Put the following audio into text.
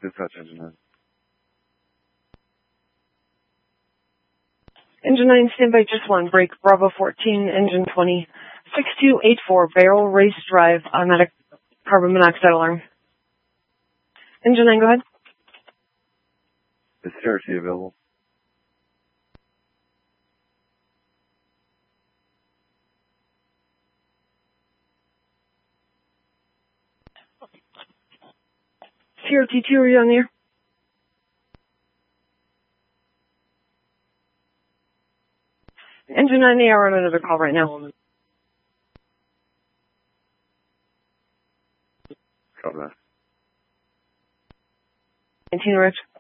Dispatch engine 9. Engine 9, standby just 1, break, Bravo 14, engine 20, 6284, barrel race drive, automatic carbon monoxide alarm. Engine 9, go ahead. Is CRT available? CRT2, are you on the air? Engine 9, they are on another call right now. Copy that. 19, Rich.